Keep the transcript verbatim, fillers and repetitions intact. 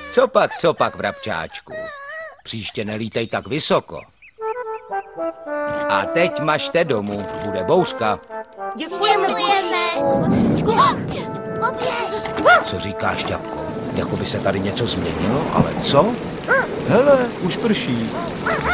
Co pak, co pak, vrabčáčku? Příště nelítej tak vysoko. A teď mažte domů, bude bouřka. Děkujeme, Boříčku. Co říkáš, Šťavko? Jako by se tady něco změnilo, ale co? Hele, už prší.